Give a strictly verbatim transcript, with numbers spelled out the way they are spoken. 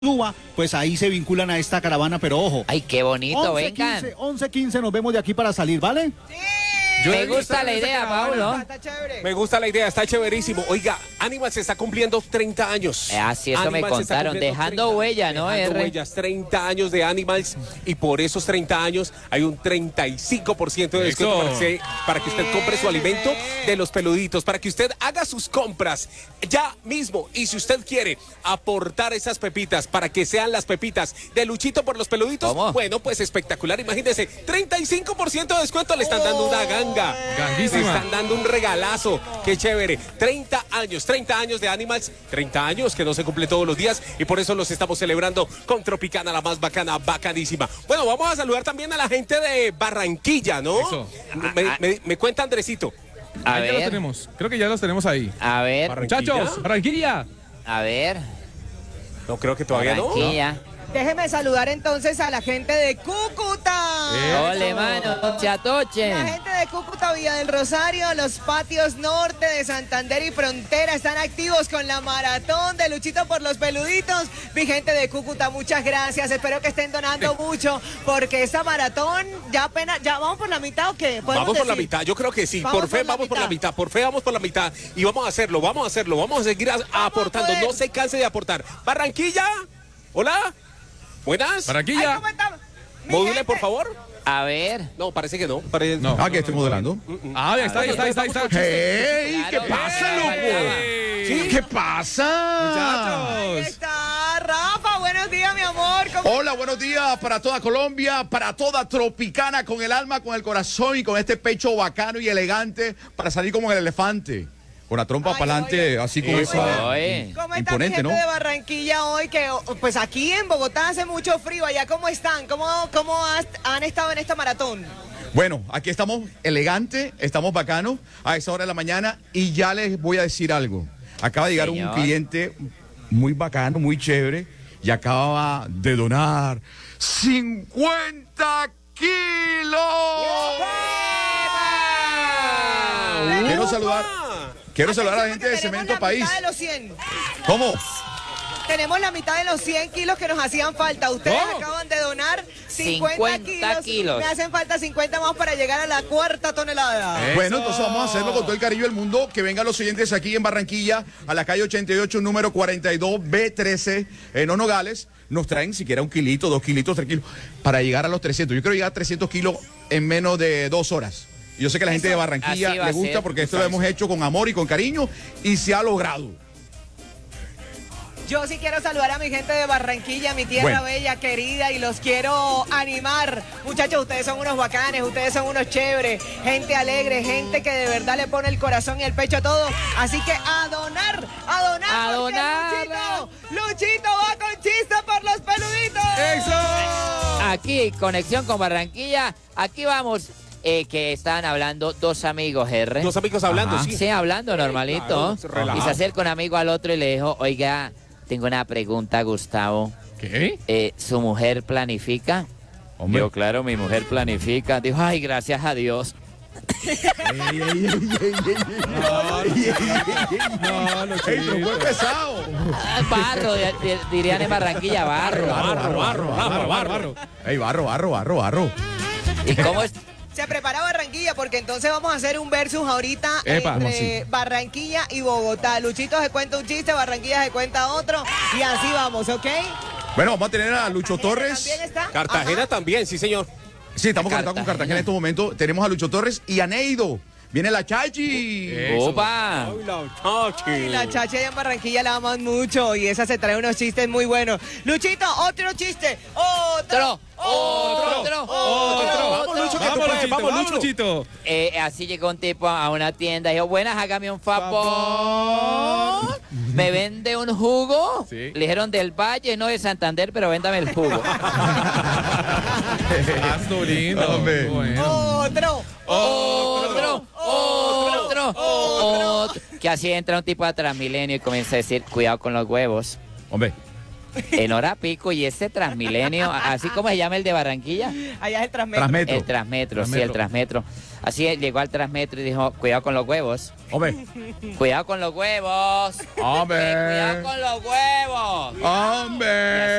Suba, pues ahí se vinculan a esta caravana, pero ojo. Ay, qué bonito, vengan. once quince nos vemos de aquí para salir, ¿vale? Sí. Me gusta la idea, Paulo. Me gusta la idea, está chéverísimo. Oiga, Animals está cumpliendo treinta años. Eh, así eso me contaron, dejando huella, ¿no? Dejando R? huellas, treinta años de Animals, y por esos treinta años hay un treinta y cinco por ciento de descuento para que, para que usted compre su alimento de los peluditos, para que usted haga sus compras ya mismo. Y si usted quiere aportar esas pepitas para que sean las pepitas de Luchito por los peluditos, ¿cómo? Bueno, pues espectacular. Imagínese, treinta y cinco por ciento de descuento, le están dando una ganga. Ganguísima. Le están dando un regalazo. Qué chévere. treinta años, treinta años de Animals, treinta años que no se cumple todos los días, y por eso los estamos celebrando con Tropicana, la más bacana, bacanísima. Bueno, vamos a saludar también a la gente de Barranquilla, ¿no? Eso. Me, me, me cuenta Andresito. A Ahí ya los ver, tenemos. Creo que ya los tenemos ahí. a ver, Barranquilla. Muchachos, Barranquilla. a ver. No creo que todavía no. Barranquilla. Déjeme saludar entonces a la gente de Cúcuta. Ole, mano, chatoche. La gente de Cúcuta, Villa del Rosario, los patios norte de Santander y Frontera están activos con la maratón de Luchito por los peluditos. Mi gente de Cúcuta, muchas gracias. Espero que estén donando mucho, porque esta maratón ya apenas, ya vamos por la mitad, ¿o qué? Vamos por la decir? mitad, yo creo que sí. Vamos Por fe por la vamos por la mitad. mitad. Por fe vamos por la mitad. Y vamos a hacerlo, vamos a hacerlo. Vamos a seguir a- aportando. poder. No se canse de aportar. Barranquilla. Hola. Buenas. Ay, Barranquilla. ¿cómo estamos? Mi Module, gente. por favor. A ver. No, parece que no. Pare- No. Ah, que estoy modelando. Ah, ahí está, ahí está, ahí está. Ahí está. ¡Hey! Claro, ¿Qué pasa, claro, loco? ¡Ey! ¿Sí? ¿Qué pasa? Ahí Muchachos. está, Rafa, buenos días, mi amor. ¿Cómo- Hola, buenos días para toda Colombia, para toda Tropicana, con el alma, con el corazón y con este pecho bacano y elegante para salir como el elefante. Con la trompa Ay, para adelante, oye. así como Eso. esa. Oye. ¿Cómo está Imponente, mi gente ¿no? de Barranquilla hoy? Que pues aquí en Bogotá hace mucho frío. Allá, ¿cómo están? ¿Cómo, cómo has- han estado en esta maratón? Bueno, aquí estamos elegantes, estamos bacanos a esa hora de la mañana y ya les voy a decir algo. Acaba de llegar Señor. un cliente muy bacano, muy chévere y acaba de donar cincuenta kilos. Quiero saludar, quiero saludar a la gente de Tenemos Cemento la País. mitad de los cien. ¿Cómo? Tenemos la mitad de los cien kilos que nos hacían falta. Ustedes ¿Cómo? acaban de donar cincuenta, cincuenta kilos. Me hacen falta cincuenta más para llegar a la cuarta tonelada. Eso. Bueno, entonces vamos a hacerlo con todo el cariño del mundo. Que vengan los oyentes aquí en Barranquilla, a la calle ochenta y ocho, número cuarenta y dos B trece, en Nogales. Nos traen siquiera un kilito, dos kilitos, tres kilos, para llegar a los trescientos. Yo quiero llegar a trescientos kilos en menos de dos horas. Yo sé que a la gente de Barranquilla así va le a gusta ser. porque esto lo hemos hecho con amor y con cariño y se ha logrado. Yo sí quiero saludar a mi gente de Barranquilla, mi tierra Bueno. bella, querida, y los quiero animar. Muchachos, ustedes son unos bacanes, ustedes son unos chéveres, gente alegre, gente que de verdad le pone el corazón y el pecho a todo. Así que a donar, a donar. A porque donar. Luchito, Luchito va con chiste por los peluditos. ¡Eso! Aquí, conexión con Barranquilla. Aquí vamos. Eh, que estaban hablando dos amigos, R. Dos amigos hablando, Ajá. sí. Sí, hablando normalito. claro, relajado. Y se acerca un amigo al otro y le dijo, oiga, tengo una pregunta, Gustavo. ¿Qué? Eh, ¿Su mujer planifica? Hombre. Digo, claro, mi mujer planifica. Dijo, ay, gracias a Dios. No, no, ¡Ey, pero fue pesado! Ah, barro, di- di- dirían en Barranquilla, barro. Barro, barro, barro, barro. ¡Ey, barro, barro, barro, barro! ¿Y cómo es? Se prepara Barranquilla porque entonces vamos a hacer un versus ahorita Epa, ¿cómo entre Barranquilla y Bogotá. Luchito se cuenta un chiste, Barranquilla se cuenta otro y así vamos, ¿ok? Bueno, vamos a tener a Lucho Torres. ¿También está? Cartagena Ajá. también, sí, señor. Sí, estamos conectados con Cartagena. Cartagena en estos momentos. Tenemos a Lucho Torres y a Neido. Viene la Chachi. Eso. Opa. Ay, la chachi. Y la chacha allá en Barranquilla la aman mucho y esa se trae unos chistes muy buenos. Luchito, otro chiste. Otro. Otro, otro, otro. Vamos, Lucho, que tú Vamos, puedes. Luchito, Vamos, vamos, Lucho. Luchito. Eh, así llegó un tipo a una tienda y dijo, buenas, hágame un favor. ¿Me vende un jugo? Sí. Le dijeron del Valle, no de Santander, pero véndame el jugo. Hazlo lindo. Hombre. Bueno. Otro. Otro, otro, otro. Que así entra un tipo a Transmilenio y comienza a decir, cuidado con los huevos. Hombre. En hora pico y ese Transmilenio, así como se llama el de Barranquilla. Allá es el Transmetro. Transmetro. El Transmetro, sí, el Transmetro. Transmetro. Así llegó al Transmetro y dijo, cuidado con los huevos. Hombre, Cuidado con los huevos. hombre, Cuidado con los huevos. hombre.